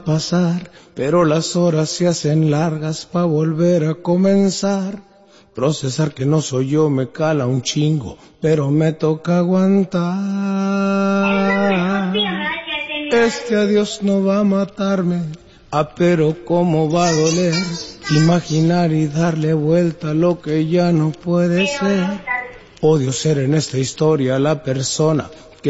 pasar, pero las horas se hacen largas pa' volver a comenzar. Procesar que no soy yo me cala un chingo, pero me toca aguantar. Este adiós no va a matarme, pero cómo va a doler. Imaginar y darle vuelta a lo que ya no puede ser. Odio ser en esta historia la persona